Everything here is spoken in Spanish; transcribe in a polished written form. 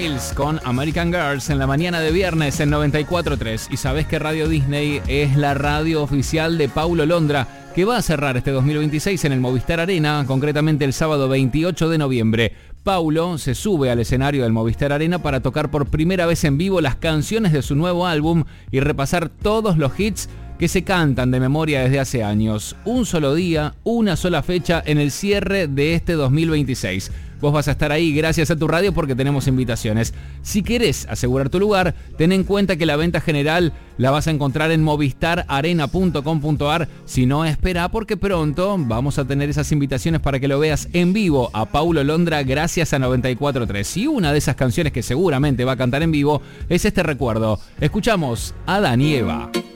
Hills con American Girls en la mañana de viernes en 94.3. Y sabés que Radio Disney es la radio oficial de Paulo Londra, que va a cerrar este 2026 en el Movistar Arena, concretamente el sábado 28 de noviembre. Paulo se sube al escenario del Movistar Arena para tocar por primera vez en vivo las canciones de su nuevo álbum y repasar todos los hits que se cantan de memoria desde hace años. Un solo día, una sola fecha en el cierre de este 2026. Vos vas a estar ahí gracias a tu radio porque tenemos invitaciones. Si querés asegurar tu lugar, ten en cuenta que la venta general la vas a encontrar en movistararena.com.ar. Si no, espera porque pronto vamos a tener esas invitaciones para que lo veas en vivo a Paulo Londra gracias a 94.3. Y una de esas canciones que seguramente va a cantar en vivo es este recuerdo. Escuchamos a Adán y Eva.